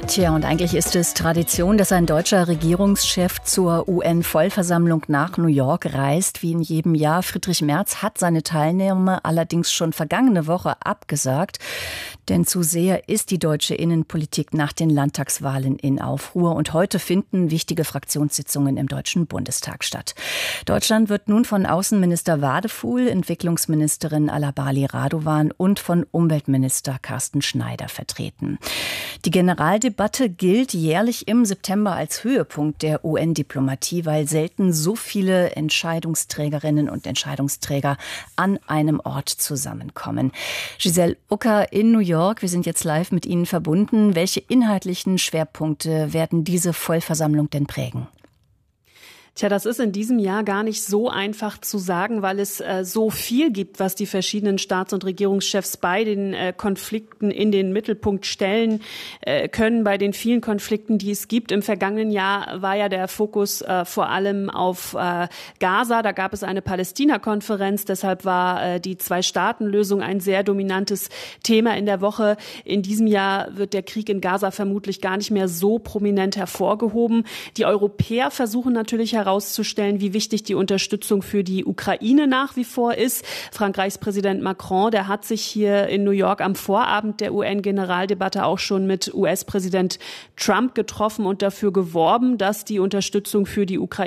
Tja, und eigentlich ist es Tradition, dass ein deutscher Regierungschef zur UN-Vollversammlung nach New York reist, wie in jedem Jahr. Friedrich Merz hat seine Teilnahme allerdings schon vergangene Woche abgesagt. Denn zu sehr ist die deutsche Innenpolitik nach den Landtagswahlen in Aufruhr. Und heute finden wichtige Fraktionssitzungen im Deutschen Bundestag statt. Deutschland wird nun von Außenminister Wadefuhl, Entwicklungsministerin Alabali Radovan und von Umweltminister Carsten Schneider vertreten. Die Generaldebatte gilt jährlich im September als Höhepunkt der UN-Diplomatie, weil selten so viele Entscheidungsträgerinnen und Entscheidungsträger an einem Ort zusammenkommen. Giselle Ucker in New York, wir sind jetzt live mit Ihnen verbunden. Welche inhaltlichen Schwerpunkte werden diese Vollversammlung denn prägen? Tja, das ist in diesem Jahr gar nicht so einfach zu sagen, weil es so viel gibt, was die verschiedenen Staats- und Regierungschefs bei den Konflikten in den Mittelpunkt stellen können, bei den vielen Konflikten, die es gibt. Im vergangenen Jahr war ja der Fokus vor allem auf Gaza. Da gab es eine Palästina-Konferenz, deshalb war die Zwei-Staaten-Lösung ein sehr dominantes Thema in der Woche. In diesem Jahr wird der Krieg in Gaza vermutlich gar nicht mehr so prominent hervorgehoben. Die Europäer versuchen natürlich herauszustellen, wie wichtig die Unterstützung für die Ukraine nach wie vor ist. Frankreichs Präsident Macron, der hat sich hier in New York am Vorabend der UN-Generaldebatte auch schon mit US-Präsident Trump getroffen und dafür geworben, dass die Unterstützung für die Ukraine